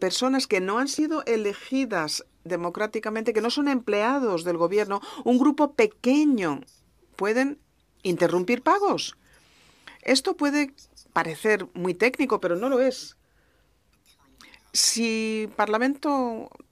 personas que no han sido elegidas democráticamente, que no son empleados del gobierno, un grupo pequeño, pueden interrumpir pagos. Esto puede parecer muy técnico, pero no lo es. Si Parlamento